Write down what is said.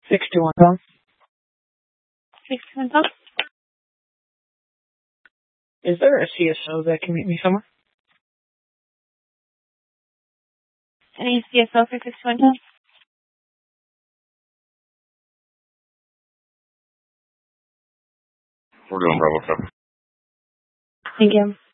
621 Tom. 621 Tom. Is there a CSO that can meet me somewhere? Any CSO for 621 Tom? We're doing Bravo 7. Thank you.